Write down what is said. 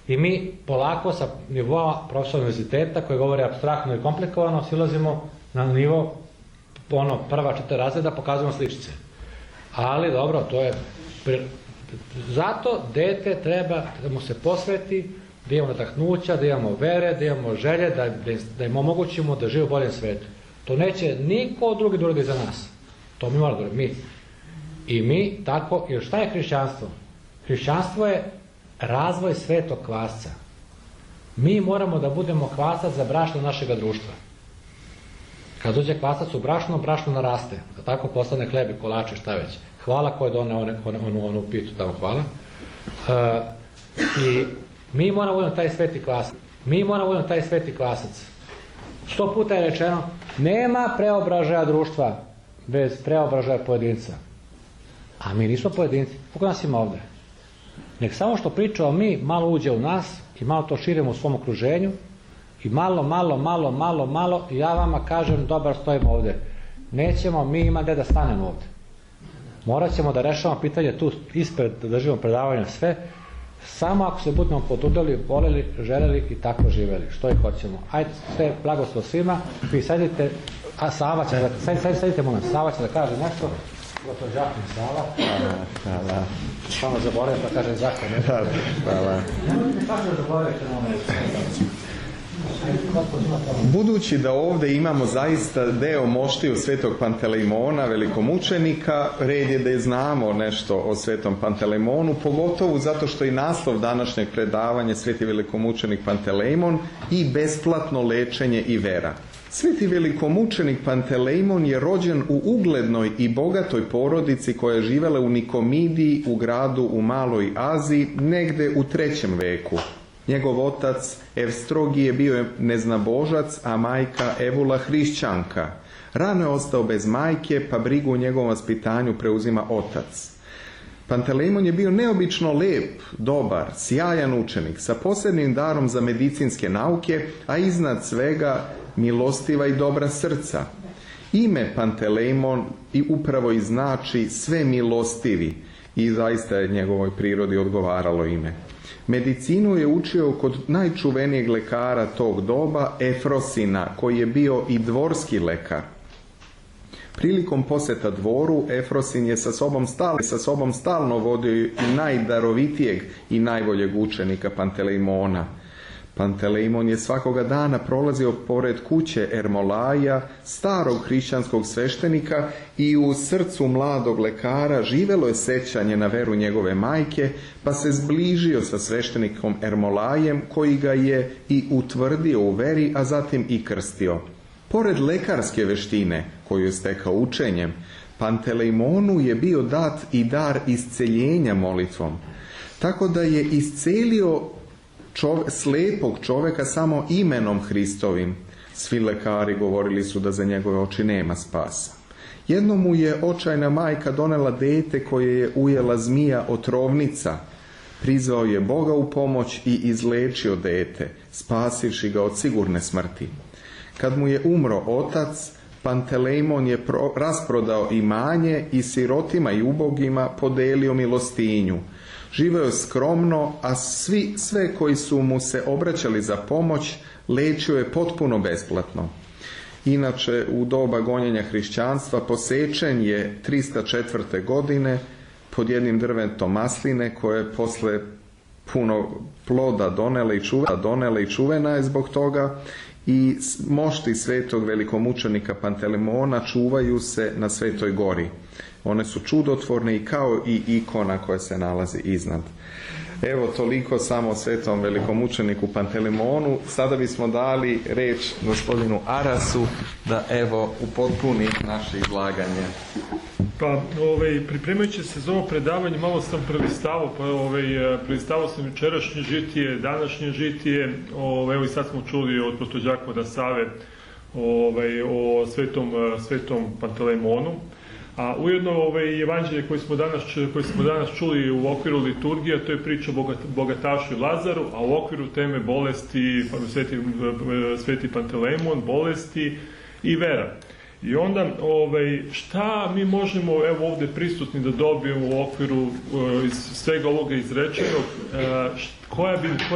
I mi polako sa nivoa profesora univerziteta koji govori apstraktno i komplikovano silazimo na nivo prva 4 razreda, pokazujemo sličice. Ali dobro, to je... Zato dete treba da mu se posveti, da imamo nataknuća, da imamo vere, da imamo želje, da im omogućimo da žive u boljem svetu. To neće niko drugi da uradi za nas. To mi moramo da uradi, mi. I mi tako, jer šta je hrišćanstvo? Hrišćanstvo je razvoj svetog kvasca. Mi moramo da budemo kvasac za brašno našeg društva. Kad dođe kvasac u brašno, brašno naraste. Da tako postane hleb i kolače, šta već. Hvala ko je doneo onu pitu tamo, hvala. I mi moramo da budemo taj sveti kvasac. Mi moramo da budemo taj sveti kvasac. 100 puta je rečeno, nema preobražaja društva bez preobražaja pojedinca. A mi nismo pojedinci. Koliko nas ima ovde? Nek samo što pričamo mi malo uđe u nas i malo to širimo u svom okruženju i malo i ja vama kažem dobar stojimo ovde. Nećemo mi ima gde da stanemo ovde. Morat ćemo da rešavamo pitanje tu ispred, da držimo predavanja sve, samo ako se budemo potrudili, voleli, želeli i tako živeli, što i hoćemo. Ajde, sve blagoslov svima, vi sedite, a Sava će da, sedite molim, Sava će da kaže nešto, gotovo Žakim Sava. Hvala. Samo zaboravim pa kažem zakon. Hvala. Kako da zaboravite na ono? Budući da ovdje imamo zaista deo moštiju svetog Pantelejmona, velikomučenika, red je da znamo nešto o svetom Pantelejmonu, pogotovo zato što i naslov današnjeg predavanja Sveti velikomučenik Pantelejmon i besplatno lečenje i vera. Sveti velikomučenik Pantelejmon je rođen u uglednoj i bogatoj porodici koja je živela u Nikomidiji, u gradu u Maloj Aziji, negde u 3. veku. Njegov otac Evstrogije bio je neznabožac, a majka Evula hrišćanka. Rano je ostao bez majke, pa brigu u njegovom vaspitanju preuzima otac. Pantelejmon je bio neobično lep, dobar, sjajan učenik, sa posebnim darom za medicinske nauke, a iznad svega milostiva i dobra srca. Ime Pantelejmon i upravo i znači sve milostivi i zaista je njegovoj prirodi odgovaralo ime. Medicinu je učio kod najčuvenijeg lekara tog doba, Efrosina, koji je bio i dvorski lekar. Prilikom poseta dvoru, Efrosin je sa sobom stalno vodio i najdarovitijeg i najboljeg učenika Pantelejmona. Pantelejmon je svakoga dana prolazio pored kuće Ermolaja, starog hrišćanskog sveštenika, i u srcu mladog lekara živelo je sećanje na veru njegove majke, pa se zbližio sa sveštenikom Ermolajem, koji ga je i utvrdio u veri, a zatim i krstio. Pored lekarske veštine, koju je stekao učenjem, Pantelejmonu je bio dat i dar isceljenja molitvom, tako da je iscelio slepog čoveka samo imenom Hristovim. Svi lekari govorili su da za njegove oči nema spasa. Jednom mu je očajna majka donela dete koje je ujela zmija otrovnica. Prizvao je Boga u pomoć i izlečio dete, spasivši ga od sigurne smrti. Kad mu je umro otac, Pantelejmon je rasprodao imanje i sirotima i ubogima podelio milostinju. Živeo je skromno, a sve koji su mu se obraćali za pomoć lečio je potpuno besplatno. Inače, u doba gonjenja hrišćanstva posečen je 304. godine pod jednim drvetom masline, koje je posle puno ploda donele i čuvena je zbog toga, i mošti svetog velikomučenika Pantelejmona čuvaju se na Svetoj gori. One su čudotvorne i kao i ikona koja se nalazi iznad. Evo toliko samo o svetom velikomučeniku Pantelejmonu. Sada bismo dali reč gospodinu Arasu da evo upotpuni naše izlaganje. Pa, pripremajući se za ovo predavanje, malo sam prelistavao sam jučerašnje žitije, današnje žitije, evo i sad smo čuli od prostođakova Save o svetom Pantelejmonu, a ujedno evanđelje koje smo danas čuli u okviru liturgije, to je priča o bogatašu i Lazaru, a u okviru teme bolesti, sveti Pantelejmon, bolesti i vera. I onda, šta mi možemo, evo ovde prisutni, da dobijemo u okviru iz svega ovoga izrečenog, koja bi